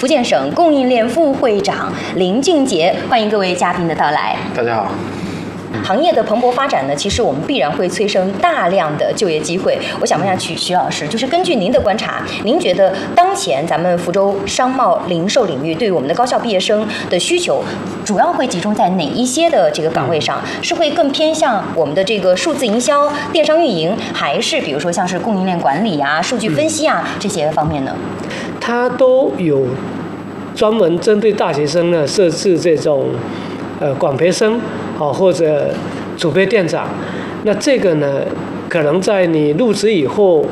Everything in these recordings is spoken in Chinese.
福建省供应链副会长林俊杰，欢迎各位嘉宾的到来。 大家好。 行业的蓬勃发展呢，其实我们必然会催生大量的就业机会。我想问一下徐老师，就是根据您的观察，您觉得当前咱们福州商贸零售领域对于我们的高校毕业生的需求，主要会集中在哪一些的这个岗位上？是会更偏向我们的这个数字营销、电商运营，还是比如说像是供应链管理啊、数据分析啊这些方面呢？ 它都有专门针对大学生呢设置这种管培生或者储备店长。那这个呢，可能在你入职以后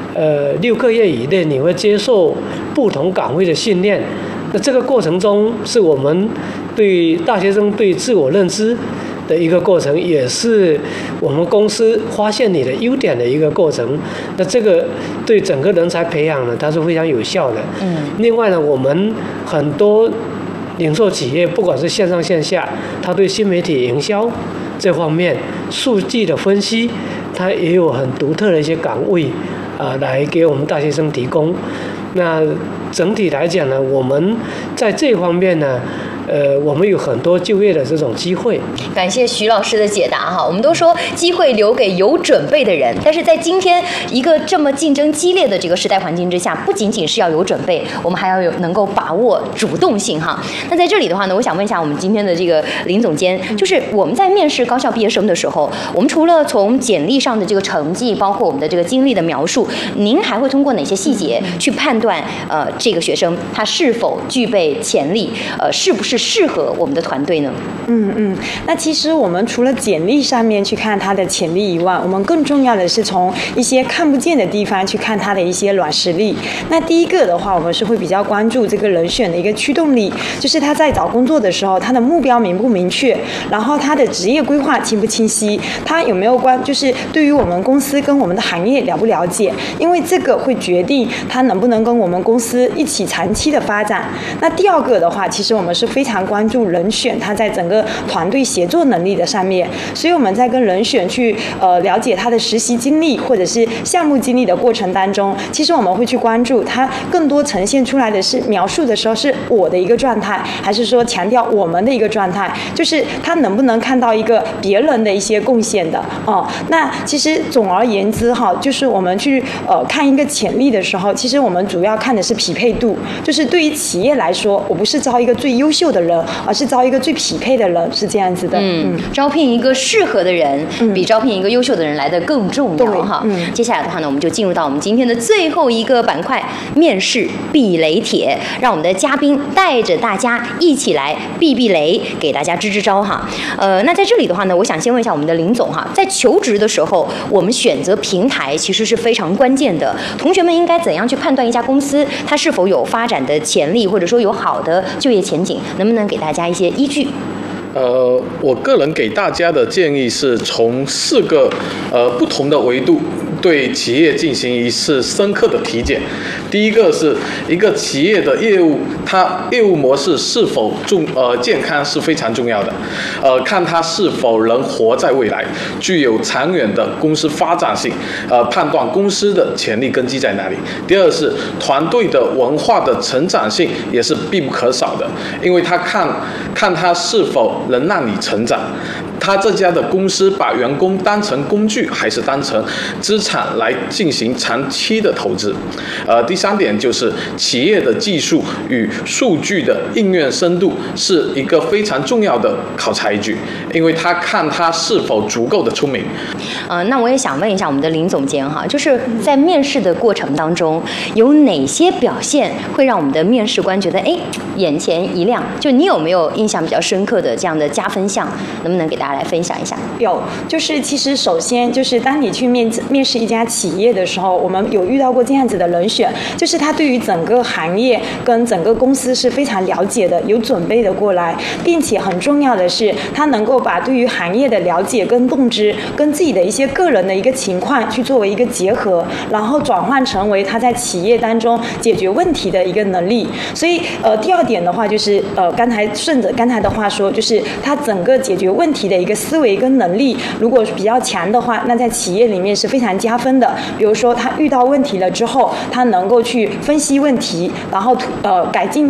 6个月以内，你会接受不同岗位的训练。那这个过程中，是我们对大学生对自我认知的一个过程，也是我们公司发现你的优点的一个过程。那这个对整个人才培养呢，它是非常有效的。另外呢，我们很多零售企业，不管是线上线下，它对新媒体营销这方面、数据的分析，它也有很独特的一些岗位来给我们大学生提供。那整体来讲呢，我们在这方面呢，我们有很多就业的这种机会。 感谢徐老师的解答哈。我们都说机会留给有准备的人，但是在今天一个这么竞争激烈的这个时代环境之下，不仅仅是要有准备，我们还要能够把握主动性哈。那在这里的话呢，我想问一下我们今天的这个林总监，就是我们在面试高校毕业生的时候，我们除了从简历上的这个成绩，包括我们的这个经历的描述，您还会通过哪些细节去判断这个学生他是否具备潜力，是不是适合我们的团队呢？ 那其实我们除了简历上面去看他的潜力以外，我们更重要的是从一些看不见的地方去看他的一些软实力。那第一个的话，我们是会比较关注这个人选的一个驱动力，就是他在找工作的时候，他的目标明不明确，然后他的职业规划清不清晰，他有没有就是对于我们公司跟我们的行业了不了解，因为这个会决定他能不能跟我们公司一起长期的发展。那第二个的话，其实我们是非常关注人选他在整个团队协作能力的上面，所以我们在跟人选去了解他的实习经历或者是项目经历的过程当中，其实我们会去关注他更多呈现出来的是描述的时候是我的一个状态，还是说强调我们的一个状态，就是他能不能看到一个别人的一些贡献的那其实总而言之就是我们去看一个潜力的时候，其实我们主要看的是匹配度，就是对于企业来说，我不是招一个最优秀的人，而是招一个最匹配的人，是这样子的。 招聘一个适合的人，比招聘一个优秀的人来的更重要哈。接下来的话呢，我们就进入到我们今天的最后一个板块——面试避雷帖，让我们的嘉宾带着大家一起来避雷，给大家支招哈。那在这里的话呢，我想先问一下我们的林总哈，在求职的时候，我们选择平台其实是非常关键的。同学们应该怎样去判断一家公司它是否有发展的潜力，或者说有好的就业前景？能不能给大家一些依据？ 我个人给大家的建议是从4个不同的维度对企业进行一次深刻的体检。第一个是一个企业的业务，它业务模式是否健康是非常重要的。看它是否能活在未来，具有长远的公司发展性，判断公司的潜力根基在哪里。第二是团队的文化的成长性也是必不可少的，因为它看它是否能让你成长。他这家的公司把员工当成工具还是当成资产来进行长期的投资。第3点就是企业的技术与数据的应用深度是一个非常重要的考察依据，因为他看他是否足够的聪明。 那我也想问一下我们的林总监哈，就是在面试的过程当中，有哪些表现会让我们的面试官觉得眼前一亮？就你有没有印象比较深刻的这样的加分项？能不能给大家来分享一下？ 有，就是其实首先就是当你去面试一家企业的时候，我们有遇到过这样子的人选，就是他对于整个行业跟整个公司是非常了解的，有准备的过来，并且很重要的是他能够把对于行业的了解跟动知跟自己的一些个人的一个情况去作为一个结合，然后转换成为他在企业当中解决问题的一个能力。所以第2点的话就是刚才顺着刚才的话说，就是他整个解决问题的一个思维跟能力，如果比较强的话，那在企业里面是非常加分的。比如说他遇到问题了之后，他能够去分析问题，然后改进